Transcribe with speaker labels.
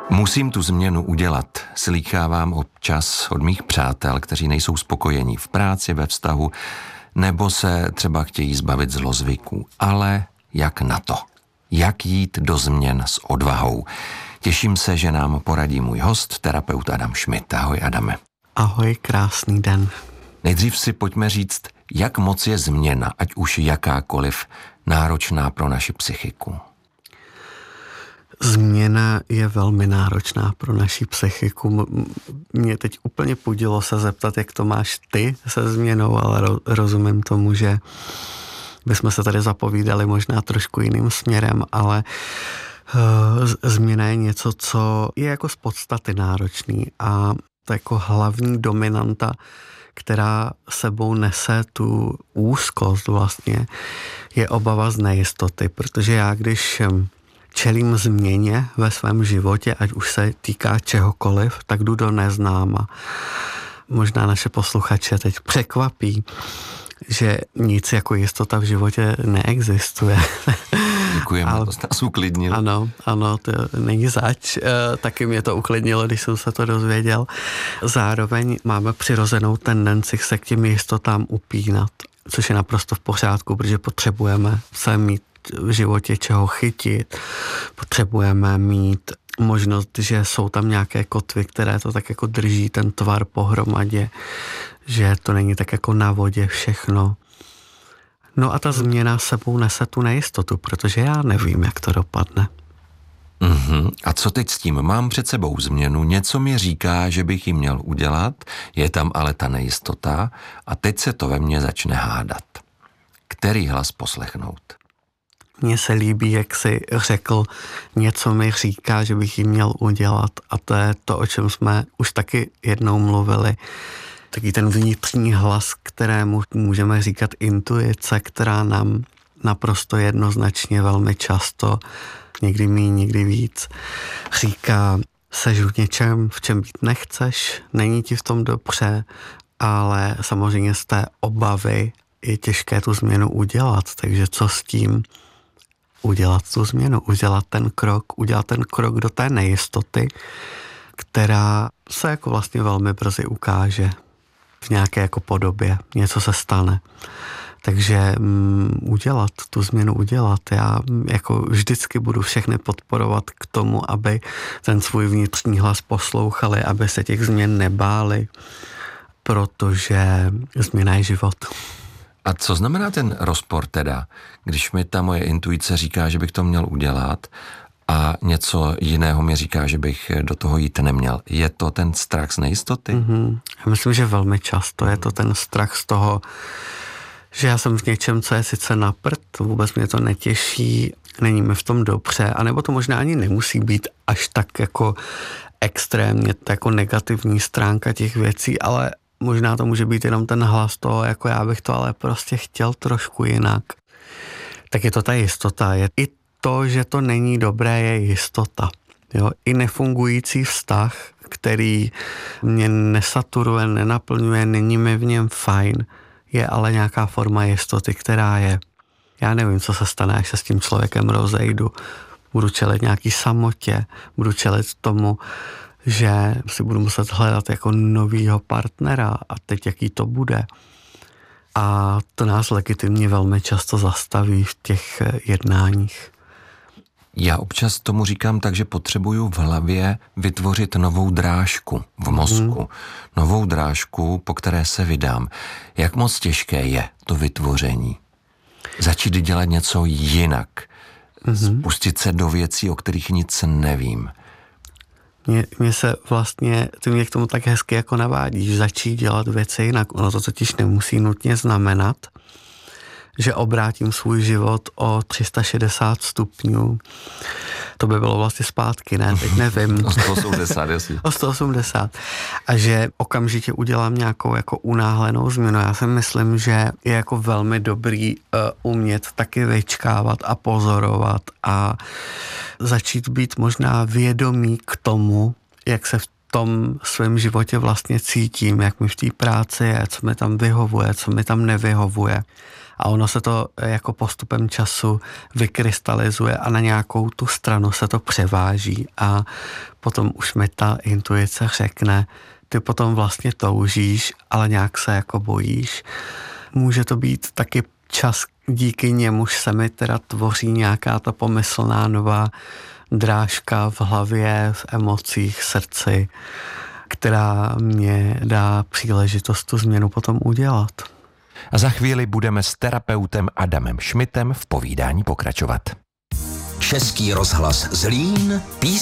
Speaker 1: Musím tu změnu udělat. Slýchávám občas od mých přátel, kteří nejsou spokojení v práci, ve vztahu, nebo se třeba chtějí zbavit zlozvyků. Ale jak na to? Jak jít do změn s odvahou? Těším se, že nám poradí můj host, terapeut Adam Schmidt. Ahoj, Adame.
Speaker 2: Ahoj, krásný den.
Speaker 1: Nejdřív si pojďme říct, jak moc je změna, ať už jakákoliv, náročná pro naši psychiku.
Speaker 2: Změna je velmi náročná pro naši psychiku. Mě teď úplně pudilo se zeptat, jak to máš ty se změnou, ale rozumím tomu, že bychom se tady zapovídali možná trošku jiným směrem, ale změna je něco, co je jako z podstaty náročný a to jako hlavní dominanta, která sebou nese tu úzkost vlastně, je obava z nejistoty, protože já když čelím změně ve svém životě, ať už se týká čehokoliv, tak jdu do neznáma. Možná naše posluchače teď překvapí, že nic jako jistota v životě neexistuje.
Speaker 1: Děkujeme, to jste nás uklidnil.
Speaker 2: Ano, to není zač. Taky mě to uklidnilo, když jsem se to dozvěděl. Zároveň máme přirozenou tendenci se k těm jistotám upínat, což je naprosto v pořádku, protože potřebujeme se mít v životě čeho chytit, potřebujeme mít možnost, že jsou tam nějaké kotvy, které to tak jako drží ten tvar pohromadě, že to není tak jako na vodě všechno. No a ta změna sebou nese tu nejistotu, protože já nevím, jak to dopadne.
Speaker 1: A co teď s tím? Mám před sebou změnu, něco mi říká, že bych ji měl udělat, je tam ale ta nejistota a teď se to ve mně začne hádat. Který hlas poslechnout?
Speaker 2: Mně se líbí, jak jsi řekl, něco mi říká, že bych ji měl udělat a to je to, o čem jsme už taky jednou mluvili. Taky ten vnitřní hlas, kterému můžeme říkat intuice, která nám naprosto jednoznačně velmi často, někdy míň, někdy víc, říká, seš v něčem, v čem být nechceš, není ti v tom dobře, ale samozřejmě z té obavy je těžké tu změnu udělat, takže co s tím? Udělat tu změnu, udělat ten krok do té nejistoty, která se jako vlastně velmi brzy ukáže v nějaké jako podobě, něco se stane. Takže tu změnu udělat. Já jako vždycky budu všechny podporovat k tomu, aby ten svůj vnitřní hlas poslouchali, aby se těch změn nebáli, protože změna je život.
Speaker 1: A co znamená ten rozpor teda, když mi ta moje intuice říká, že bych to měl udělat a něco jiného mi říká, že bych do toho jít neměl? Je to ten strach z nejistoty?
Speaker 2: Já myslím, že velmi často je to ten strach z toho, že já jsem v něčem, co je sice na prd, vůbec mě to netěší, není mi v tom dobře, anebo to možná ani nemusí být až tak jako extrémně jako negativní stránka těch věcí, ale možná to může být jenom ten hlas toho, jako já bych to ale prostě chtěl trošku jinak. Tak je to ta jistota. Je i to, že to není dobré, je jistota. Jo? I nefungující vztah, který mě nesaturuje, nenaplňuje, není mi v něm fajn, je ale nějaká forma jistoty, která je. Já nevím, co se stane, až se s tím člověkem rozejdu. Budu čelit nějaký samotě, budu čelit tomu, že si budu muset hledat jako novýho partnera a teď jaký to bude. A to nás legitimně velmi často zastaví v těch jednáních.
Speaker 1: Já občas tomu říkám tak, že potřebuju v hlavě vytvořit novou drážku v mozku. Novou drážku, po které se vydám. Jak moc těžké je to vytvoření? Začít dělat něco jinak. Spustit se do věcí, o kterých nic nevím.
Speaker 2: Mě se vlastně, ty mě k tomu tak hezky jako navádíš, začít dělat věci jinak. Ono to totiž nemusí nutně znamenat, že obrátím svůj život o 360 stupňů. To by bylo vlastně zpátky, ne? Teď nevím.
Speaker 1: O 180, jasně.
Speaker 2: O 180. A že okamžitě udělám nějakou jako unáhlenou změnu. Já si myslím, že je jako velmi dobrý umět taky vyčkávat a pozorovat a začít být možná vědomý k tomu, jak se v tom svém životě vlastně cítím, jak mi v té práci je, co mi tam vyhovuje, co mi tam nevyhovuje. A ono se to jako postupem času vykrystalizuje a na nějakou tu stranu se to převáží a potom už mi ta intuice řekne, ty potom vlastně toužíš, ale nějak se jako bojíš. Může to být taky čas, díky němuž se mi teda tvoří nějaká ta pomyslná nová drážka v hlavě, v emocích, srdci, která mě dá příležitost tu změnu potom udělat.
Speaker 1: A za chvíli budeme s terapeutem Adamem Šmitem v povídání pokračovat.
Speaker 3: Český rozhlas Zlín,